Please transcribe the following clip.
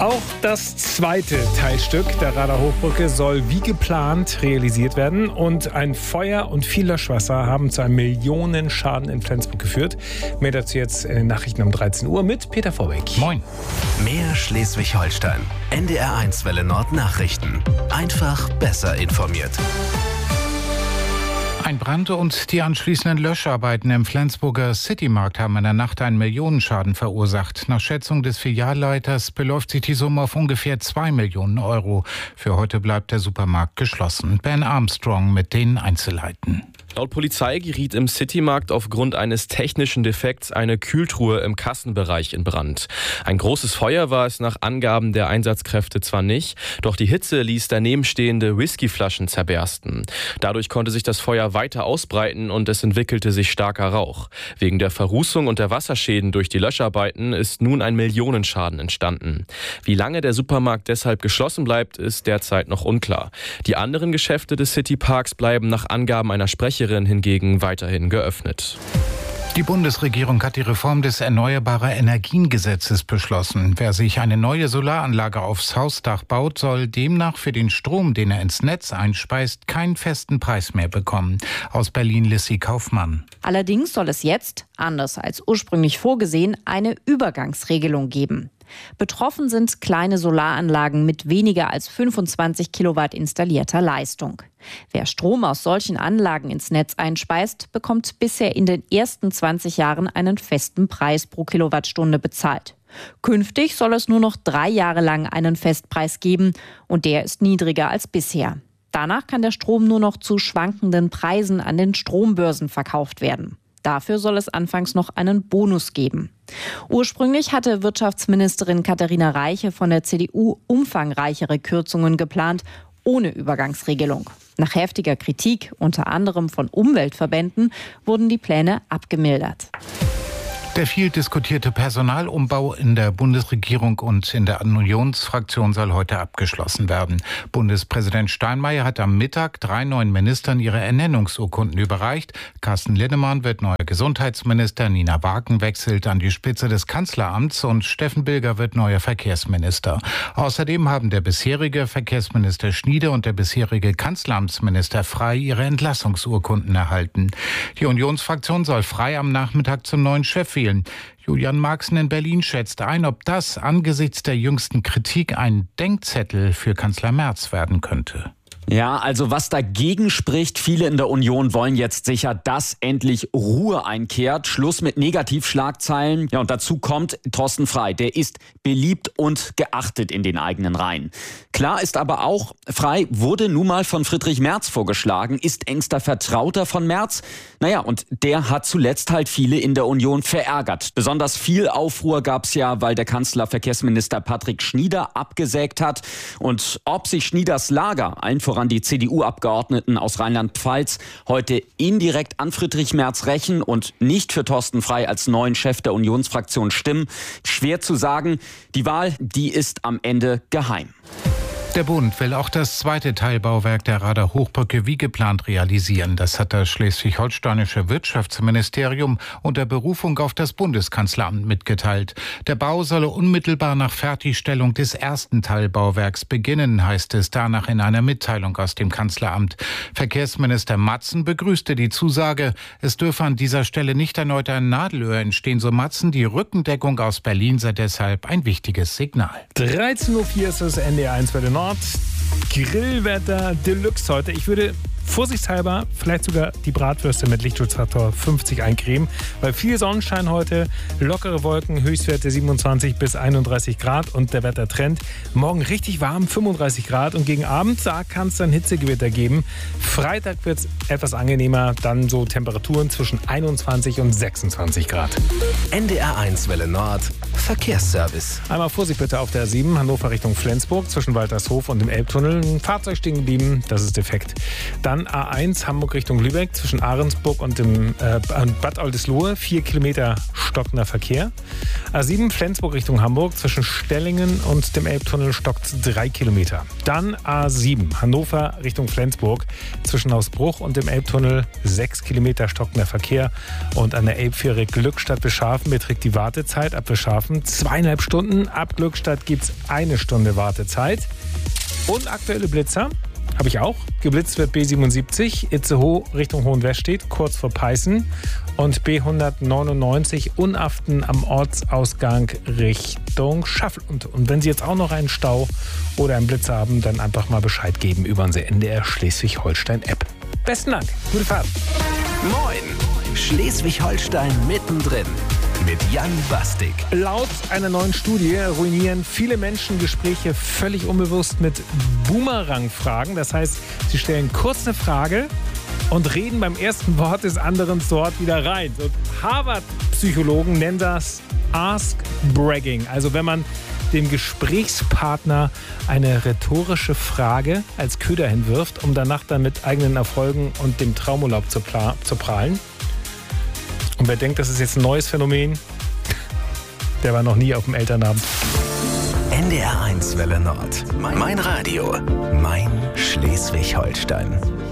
Auch das zweite Teilstück der Rader Hochbrücke soll wie geplant realisiert werden. Und ein Feuer und viel Löschwasser haben zu einem Millionenschaden in Flensburg geführt. Mehr dazu jetzt in den Nachrichten um 13 Uhr mit Peter Vorbeck. Moin. Mehr Schleswig-Holstein. NDR1 Welle Nord Nachrichten. Einfach besser informiert. Ein Brand und die anschließenden Löscharbeiten im Flensburger Citymarkt haben in der Nacht einen Millionenschaden verursacht. Nach Schätzung des Filialleiters beläuft sich die Summe auf ungefähr 2 Millionen Euro. Für heute bleibt der Supermarkt geschlossen. Ben Armstrong mit den Einzelheiten. Laut Polizei geriet im Citymarkt aufgrund eines technischen Defekts eine Kühltruhe im Kassenbereich in Brand. Ein großes Feuer war es nach Angaben der Einsatzkräfte zwar nicht, doch die Hitze ließ daneben stehende Whiskyflaschen zerbersten. Dadurch konnte sich das Feuer weiter ausbreiten und es entwickelte sich starker Rauch. Wegen der Verrußung und der Wasserschäden durch die Löscharbeiten ist nun ein Millionenschaden entstanden. Wie lange der Supermarkt deshalb geschlossen bleibt, ist derzeit noch unklar. Die anderen Geschäfte des Cityparks bleiben nach Angaben einer Sprecherin hingegen weiterhin geöffnet. Die Bundesregierung hat die Reform des Erneuerbare-Energien-Gesetzes beschlossen. Wer sich eine neue Solaranlage aufs Hausdach baut, soll demnach für den Strom, den er ins Netz einspeist, keinen festen Preis mehr bekommen. Aus Berlin Lissy Kaufmann. Allerdings soll es jetzt, anders als ursprünglich vorgesehen, eine Übergangsregelung geben. Betroffen sind kleine Solaranlagen mit weniger als 25 Kilowatt installierter Leistung. Wer Strom aus solchen Anlagen ins Netz einspeist, bekommt bisher in den ersten 20 Jahren einen festen Preis pro Kilowattstunde bezahlt. Künftig soll es nur noch 3 Jahre lang einen Festpreis geben und der ist niedriger als bisher. Danach kann der Strom nur noch zu schwankenden Preisen an den Strombörsen verkauft werden. Dafür soll es anfangs noch einen Bonus geben. Ursprünglich hatte Wirtschaftsministerin Katharina Reiche von der CDU umfangreichere Kürzungen geplant, ohne Übergangsregelung. Nach heftiger Kritik, unter anderem von Umweltverbänden, wurden die Pläne abgemildert. Der viel diskutierte Personalumbau in der Bundesregierung und in der Unionsfraktion soll heute abgeschlossen werden. Bundespräsident Steinmeier hat am Mittag 3 neuen Ministern ihre Ernennungsurkunden überreicht. Carsten Linnemann wird neuer Gesundheitsminister, Nina Wagen wechselt an die Spitze des Kanzleramts und Steffen Bilger wird neuer Verkehrsminister. Außerdem haben der bisherige Verkehrsminister Schniede und der bisherige Kanzleramtsminister Frey ihre Entlassungsurkunden erhalten. Die Unionsfraktion soll Frey am Nachmittag zum neuen Chef wählen. Julian Marxen in Berlin schätzt ein, ob das angesichts der jüngsten Kritik ein Denkzettel für Kanzler Merz werden könnte. Ja, also was dagegen spricht, viele in der Union wollen jetzt sicher, dass endlich Ruhe einkehrt. Schluss mit Negativschlagzeilen. Ja, und dazu kommt Thorsten Frey. Der ist beliebt und geachtet in den eigenen Reihen. Klar ist aber auch, Frey wurde nun mal von Friedrich Merz vorgeschlagen, ist engster Vertrauter von Merz. Naja, und der hat zuletzt halt viele in der Union verärgert. Besonders viel Aufruhr gab's ja, weil der Kanzler Verkehrsminister Patrick Schnieder abgesägt hat. Und ob sich Schnieders Lager, allen voran die CDU-Abgeordneten aus Rheinland-Pfalz, heute indirekt an Friedrich Merz rächen und nicht für Thorsten Frey als neuen Chef der Unionsfraktion stimmen, schwer zu sagen. Die Wahl, die ist am Ende geheim. Der Bund will auch das zweite Teilbauwerk der Rader Hochbrücke wie geplant realisieren. Das hat das schleswig-holsteinische Wirtschaftsministerium unter Berufung auf das Bundeskanzleramt mitgeteilt. Der Bau solle unmittelbar nach Fertigstellung des ersten Teilbauwerks beginnen, heißt es danach in einer Mitteilung aus dem Kanzleramt. Verkehrsminister Matzen begrüßte die Zusage. Es dürfe an dieser Stelle nicht erneut ein Nadelöhr entstehen, so Matzen. Die Rückendeckung aus Berlin sei deshalb ein wichtiges Signal. 13.04 Uhr ist das NDR1 Welle Nord. Grillwetter Deluxe heute. Ich würde vorsichtshalber vielleicht sogar die Bratwürste mit Lichtschutzfaktor 50 eincremen, weil viel Sonnenschein heute, lockere Wolken, Höchstwerte 27 bis 31 Grad und der Wettertrend. Morgen richtig warm, 35 Grad und gegen Abend, da kann es dann Hitzegewitter geben. Freitag wird es etwas angenehmer, dann so Temperaturen zwischen 21 und 26 Grad. NDR1 Welle Nord Verkehrsservice. Einmal Vorsicht bitte auf der 7 Hannover Richtung Flensburg zwischen Waltershof und dem Elbtunnel. Ein Fahrzeug stehen geblieben, das ist defekt. Dann Dann A1 Hamburg Richtung Lübeck zwischen Ahrensburg und dem Bad Oldesloe, 4 Kilometer stockender Verkehr. A7 Flensburg Richtung Hamburg zwischen Stellingen und dem Elbtunnel stockt 3 Kilometer. Dann A7 Hannover Richtung Flensburg zwischen Hausbruch und dem Elbtunnel 6 Kilometer stockender Verkehr. Und an der Elbfähre Glückstadt-Beschafen beträgt die Wartezeit ab Beschafen 2,5 Stunden. Ab Glückstadt gibt es 1 Stunde Wartezeit. Und aktuelle Blitzer habe ich auch. Geblitzt wird B77 Itzehoe Richtung Hohenwestedt, kurz vor Peißen. Und B199 Unaften am Ortsausgang Richtung Schaffelund. Und wenn Sie jetzt auch noch einen Stau oder einen Blitzer haben, dann einfach mal Bescheid geben über unsere NDR Schleswig-Holstein-App. Besten Dank. Gute Fahrt. Moin! Schleswig-Holstein mittendrin. Mit Jan Bastik. Laut einer neuen Studie ruinieren viele Menschen Gespräche völlig unbewusst mit Boomerang-Fragen. Das heißt, sie stellen kurz eine Frage und reden beim ersten Wort des anderen dort wieder rein. So Harvard-Psychologen nennen das Ask Bragging. Also wenn man dem Gesprächspartner eine rhetorische Frage als Köder hinwirft, um danach dann mit eigenen Erfolgen und dem Traumurlaub zu prahlen. Und wer denkt, das ist jetzt ein neues Phänomen, der war noch nie auf dem Elternabend. NDR 1 Welle Nord. Mein Radio. Mein Schleswig-Holstein.